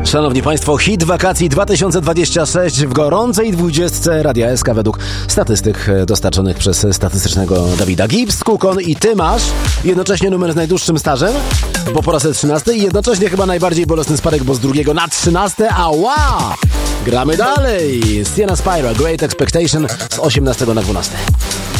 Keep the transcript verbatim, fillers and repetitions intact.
Szanowni Państwo, hit wakacji dwa tysiące dwudziesty szósty w gorącej dwudziestce Radia S K według statystyk dostarczonych przez statystycznego Dawida Gibbs, Kukon i Ty masz jednocześnie numer z najdłuższym stażem, bo po raz trzynasty i jednocześnie chyba najbardziej bolesny spadek, bo z drugiego na trzynaste, ała! Gramy dalej! Sienna Spyro, Great Expectation z osiemnastego na dwunasty.